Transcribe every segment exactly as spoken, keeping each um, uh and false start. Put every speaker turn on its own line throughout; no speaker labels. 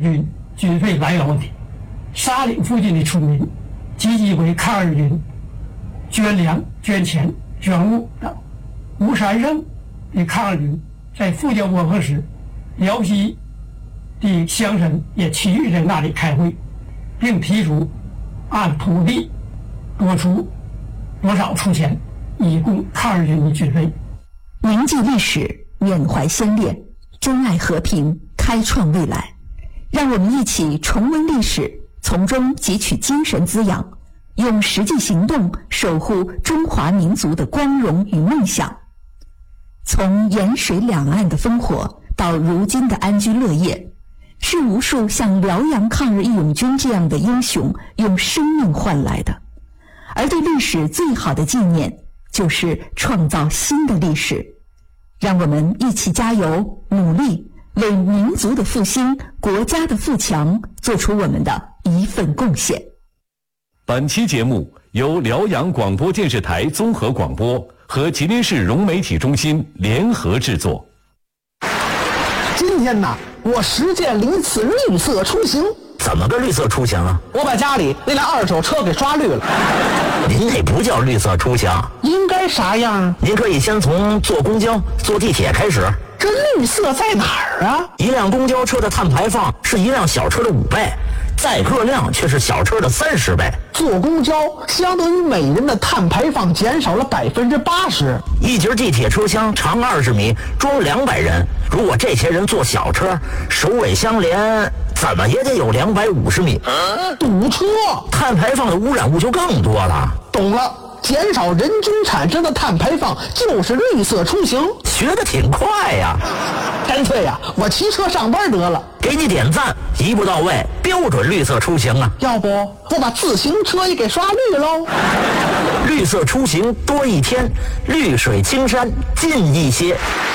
云军费来源问题。沙岭附近的村民积极为抗日军捐粮、捐钱、捐物等。吴山胜的抗日军在福建窝棚时，辽西的乡绅也齐聚在那里开会，并提出按土地多出多少出钱，以供抗日军的军费。
铭记历史，缅怀先烈，珍爱和平，开创未来。让我们一起重温历史，从中汲取精神滋养，用实际行动守护中华民族的光荣与梦想。从盐水两岸的烽火到如今的安居乐业，是无数像辽阳抗日义勇军这样的英雄用生命换来的。而对历史最好的纪念，就是创造新的历史。让我们一起加油努力，为民族的复兴、国家的富强做出我们的一份贡献。
本期节目由辽阳广播电视台综合广播和吉林市融媒体中心联合制作。
今天呢，我实践了一次绿色出行。
怎么个绿色出行啊？
我把家里那辆二手车给刷绿了。
您那不叫绿色出行，
应该啥样？
您可以先从坐公交、坐地铁开始。
这绿色在哪儿啊？
一辆公交车的碳排放是一辆小车的五倍，载客量却是小车的三十倍。
坐公交相当于每人的碳排放减少了百分之八十。
一节地铁车厢长二十米，装两百人。如果这些人坐小车，首尾相连，怎么也得有两百五十米。
堵车，
碳排放的污染物就更多了。
懂了，减少人均产生的碳排放就是绿色出行。
学得挺快呀！
干脆呀，我骑车上班得了。
给你点赞，一步到位，标准绿色出行啊！
要不我把自行车也给刷绿喽？
绿色出行多一天，绿水青山近一些。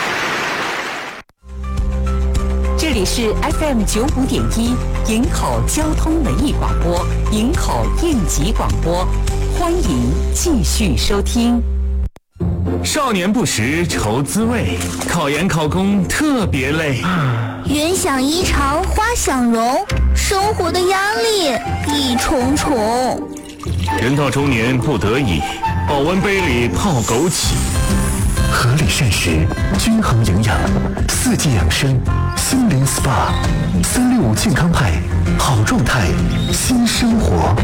这里是 F M 九五点一营口交通文艺广播，营口应急广播，欢迎继续收听。
少年不识愁滋味，考研考公特别累。
云想衣裳花想容，生活的压力一重重。
人到中年不得已，保温杯里泡枸杞。
合理膳食，均衡营养，四季养生，森林 S P A， 三六五健康派，好状态，新生活。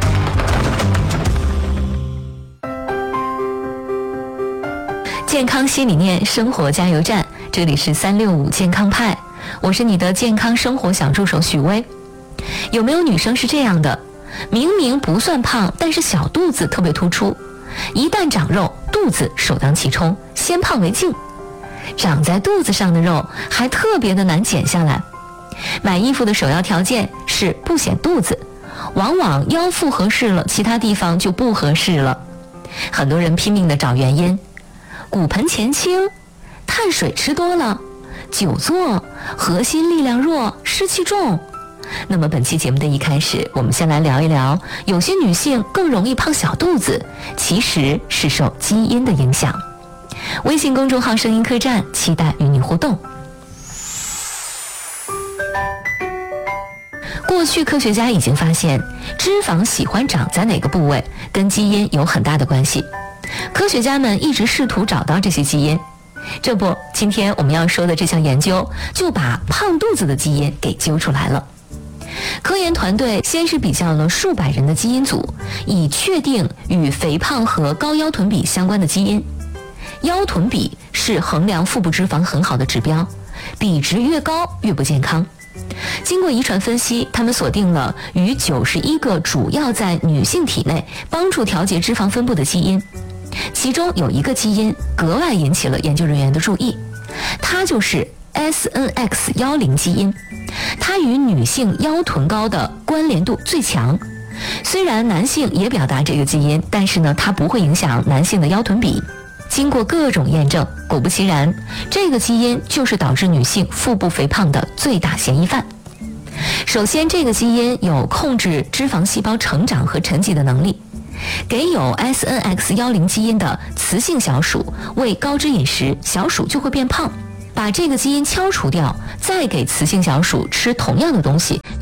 健康新理念，生活加油站，这里是三六五健康派，我是你的健康生活小助手许巍。有没有女生是这样的？明明不算胖，但是小肚子特别突出，一旦长肉，肚子首当其冲，先胖为敬。长在肚子上的肉还特别的难减下来。买衣服的首要条件是不显肚子，往往腰腹合适了，其他地方就不合适了。很多人拼命的找原因，骨盆前倾，碳水吃多了，久坐，核心力量弱，湿气重。那么本期节目的一开始，我们先来聊一聊，有些女性更容易胖小肚子，其实是受基因的影响。微信公众号声音客栈，期待与你互动。过去科学家已经发现，脂肪喜欢长在哪个部位，跟基因有很大的关系。科学家们一直试图找到这些基因，这不，今天我们要说的这项研究就把胖肚子的基因给揪出来了。科研团队先是比较了数百人的基因组，以确定与肥胖和高腰臀比相关的基因。腰臀比是衡量腹部脂肪很好的指标，比值越高越不健康。经过遗传分析，他们锁定了与九十一个主要在女性体内帮助调节脂肪分布的基因，其中有一个基因格外引起了研究人员的注意，它就是 S N X 一零 基因，它与女性腰臀高的关联度最强。虽然男性也表达这个基因，但是呢，它不会影响男性的腰臀比。经过各种验证，果不其然，这个基因就是导致女性腹部肥胖的最大嫌疑犯。首先，这个基因有控制脂肪细胞成长和沉积的能力。给有 S N X 一零 基因的雌性小鼠喂高脂饮食，小鼠就会变胖。把这个基因敲除掉，再给雌性小鼠吃同样的东西，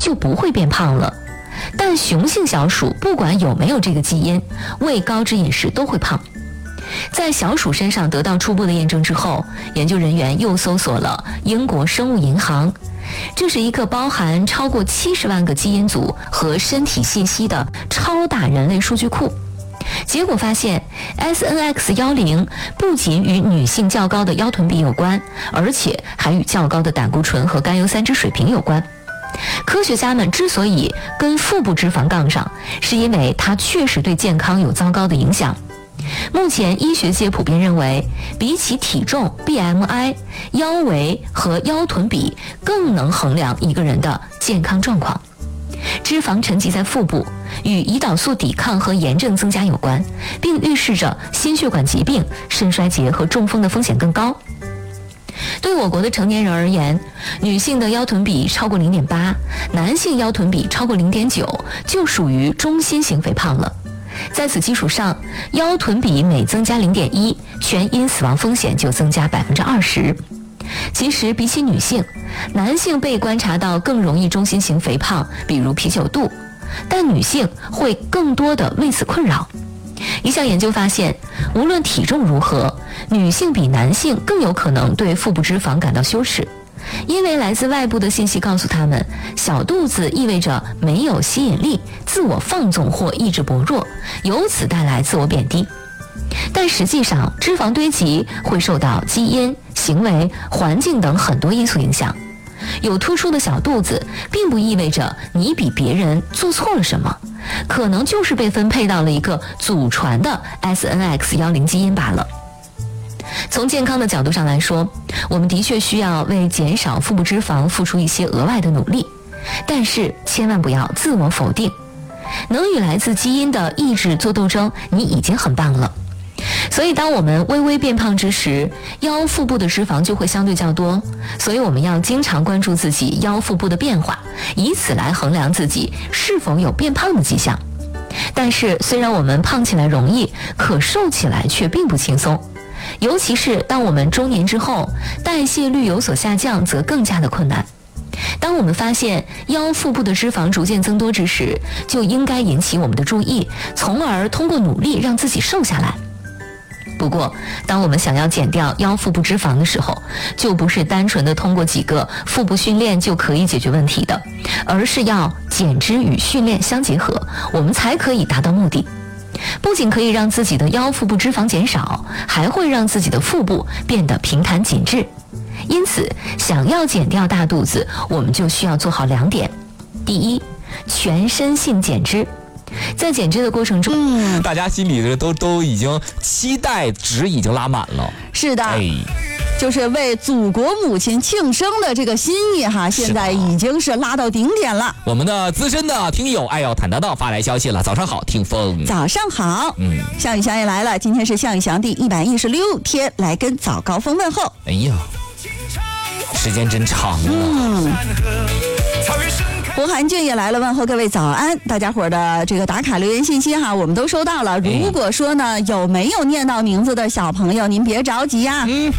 就不会变胖了。但雄性小鼠不管有没有这个基因，喂高脂饮食都会胖。在小鼠身上得到初步的验证之后，研究人员又搜索了英国生物银行，这是一个包含超过七十万个基因组和身体信息的超大人类数据库。结果发现 S N X 一零 不仅与女性较高的腰臀比有关，而且还与较高的胆固醇和甘油三酯水平有关。科学家们之所以跟腹部脂肪杠上，是因为它确实对健康有糟糕的影响。目前医学界普遍认为，比起体重 B M I， 腰围和腰臀比更能衡量一个人的健康状况。脂肪沉积在腹部，与胰岛素抵抗和炎症增加有关，并预示着心血管疾病、肾衰竭和中风的风险更高。对我国的成年人而言，女性的腰臀比超过 零点八， 男性腰臀比超过 零点九， 就属于中心型肥胖了。在此基础上，腰臀比每增加 零点一， 全因死亡风险就增加 百分之二十。其实比起女性，男性被观察到更容易中心型肥胖，比如啤酒肚，但女性会更多的为此困扰。一项研究发现，无论体重如何，女性比男性更有可能对腹部脂肪感到羞耻，因为来自外部的信息告诉他们，小肚子意味着没有吸引力、自我放纵或意志薄弱，由此带来自我贬低。但实际上，脂肪堆积会受到基因、行为、环境等很多因素影响。有突出的小肚子，并不意味着你比别人做错了什么，可能就是被分配到了一个祖传的 S N X 一零 基因罢了。从健康的角度上来说，我们的确需要为减少腹部脂肪付出一些额外的努力，但是千万不要自我否定。能与来自基因的意志做斗争，你已经很棒了。所以当我们微微变胖之时，腰腹部的脂肪就会相对较多，所以我们要经常关注自己腰腹部的变化，以此来衡量自己是否有变胖的迹象。但是虽然我们胖起来容易，可瘦起来却并不轻松，尤其是当我们中年之后，代谢率有所下降，则更加的困难。当我们发现腰腹部的脂肪逐渐增多之时，就应该引起我们的注意，从而通过努力让自己瘦下来。不过，当我们想要减掉腰腹部脂肪的时候，就不是单纯的通过几个腹部训练就可以解决问题的，而是要减脂与训练相结合，我们才可以达到目的。不仅可以让自己的腰腹部脂肪减少，还会让自己的腹部变得平坦紧致。因此，想要减掉大肚子，我们就需要做好两点。第一，全身性减脂。在减脂的过程中，
嗯，大家心里都都已经期待值已经拉满了。
是的，哎，就是为祖国母亲庆生的这个心意哈，现在已经是拉到顶点了。
我们的资深的听友爱要坦得到发来消息了，早上好，听风。
早上好，嗯，项羽翔也来了，今天是项羽翔第一百一十六天，来跟早高峰问候。
哎呀，时间真长啊。嗯。
胡寒俊也来了，问候各位早安。大家伙的这个打卡留言信息哈，我们都收到了。如果说呢有没有念到名字的小朋友，您别着急呀。嗯。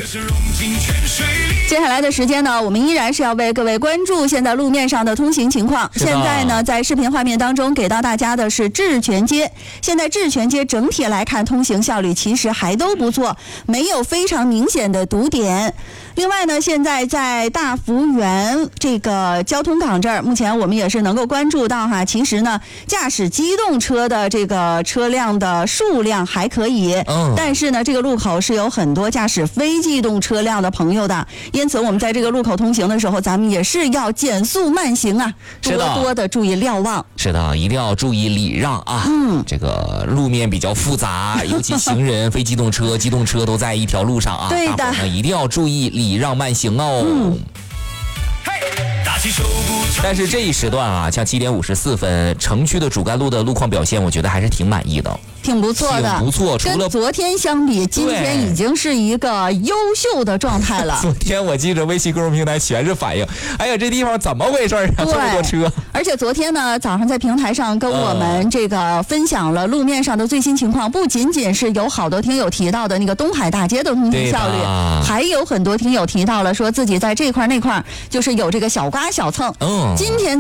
接下来的时间呢，我们依然是要为各位关注现在路面上的通行情况。现在呢，在视频画面当中给到大家的是智泉街。现在智泉街整体来看，通行效率其实还都不错，没有非常明显的堵点。另外呢，现在在大福园这个交通港这儿，目前我们也是能够关注到哈，其实呢，驾驶机动车的这个车辆的数量还可以，嗯，但是呢，这个路口是有很多驾驶非机动车辆的朋友的，因此我们在这个路口通行的时候，咱们也是要减速慢行啊，多多的注意瞭望。
是的，一定要注意礼让啊。嗯，这个路面比较复杂，尤其行人、非机动车、机动车都在一条路上啊。
对的，
大伙呢一定要注意礼让慢行哦。嗯。但是这一时段啊，像七点五十四分，城区的主干路的路况表现，我觉得还是挺满意的。
挺不错的，
挺不错。除了
跟昨天相比，今天已经是一个优秀的状态了。
昨天我记着微信公众平台全是反应，哎呀，这地方怎么回事啊？这么多车。
而且昨天呢，早上在平台上跟我们这个分享了路面上的最新情况，不仅仅是有好多听友提到的那个东海大街的通行效率，还有很多听友提到了说自己在这块那块就是有这个小刮小蹭。嗯，今天。